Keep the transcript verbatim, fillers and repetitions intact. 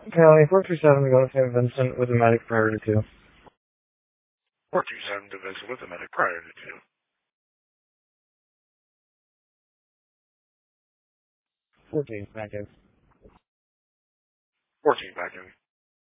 County four three seven to go to Saint Vincent with a medic prior to two. four two seven to visit with a medic prior to two. fourteen, back in. fourteen back in.